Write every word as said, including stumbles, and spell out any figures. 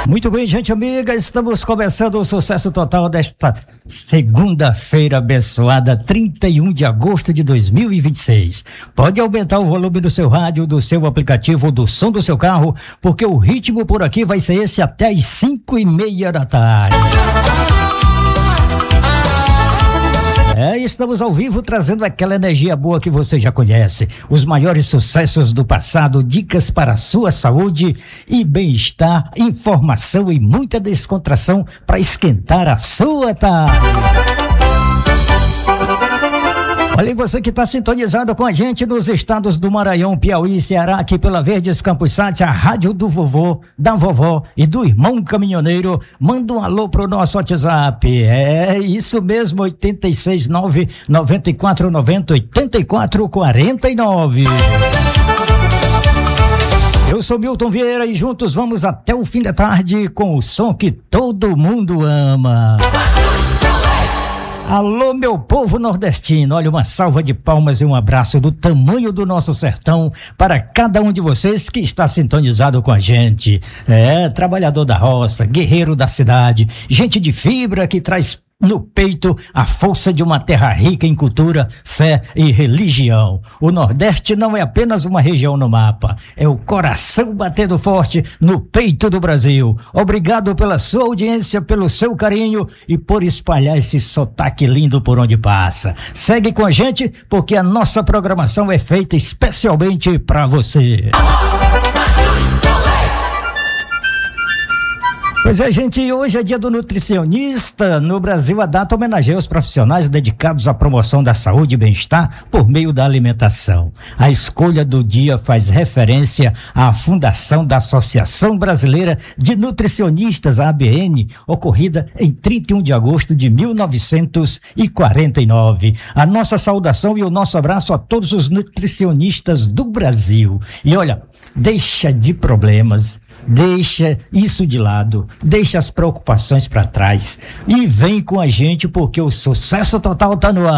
Muito bem, gente amiga, estamos começando o Sucesso Total desta segunda-feira abençoada, trinta e um de agosto de dois mil e vinte e seis. Pode aumentar o volume do seu rádio, do seu aplicativo, do som do seu carro, porque o ritmo por aqui vai ser esse até as cinco e meia da tarde. É, estamos ao vivo trazendo aquela energia boa que você já conhece. Os maiores sucessos do passado, dicas para a sua saúde e bem-estar, informação e muita descontração para esquentar a sua tarde. Olha, você que está sintonizado com a gente nos estados do Maranhão, Piauí e Ceará, aqui pela Verdes Campus Sat, a rádio do vovô, da vovó e do irmão caminhoneiro, manda um alô pro nosso WhatsApp. É isso mesmo, oito seis nove, nove quatro nove zero, oito quatro quatro nove. Eu sou Milton Vieira e juntos vamos até o fim da tarde com o som que todo mundo ama. Alô, meu povo nordestino, olha, uma salva de palmas e um abraço do tamanho do nosso sertão para cada um de vocês que está sintonizado com a gente. É, trabalhador da roça, guerreiro da cidade, gente de fibra que traz no peito a força de uma terra rica em cultura, fé e religião. O Nordeste não é apenas uma região no mapa, é o coração batendo forte no peito do Brasil. Obrigado pela sua audiência, pelo seu carinho e por espalhar esse sotaque lindo por onde passa. Segue com a gente porque a nossa programação é feita especialmente para você. Pois é, gente, hoje é dia do nutricionista. No Brasil, a data homenageia os profissionais dedicados à promoção da saúde e bem-estar por meio da alimentação. A escolha do dia faz referência à fundação da Associação Brasileira de Nutricionistas, a A B N, ocorrida em trinta e um de agosto de mil novecentos e quarenta e nove. A nossa saudação e o nosso abraço a todos os nutricionistas do Brasil. E olha, deixa de problemas. Deixa isso de lado, deixa as preocupações para trás e vem com a gente porque o Sucesso Total tá no ar.